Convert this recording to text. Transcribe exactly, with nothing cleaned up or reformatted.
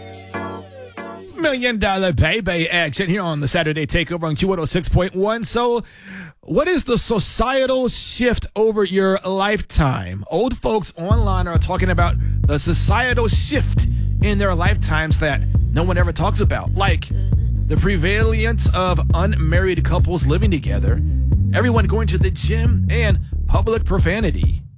Million dollar baby action here on the Saturday Takeover on Q one oh six point one. So, what is the societal shift over your lifetime? Old folks online are talking about the societal shift in their lifetimes that no one ever talks about, like the prevalence of unmarried couples living together, everyone going to the gym, and public profanity.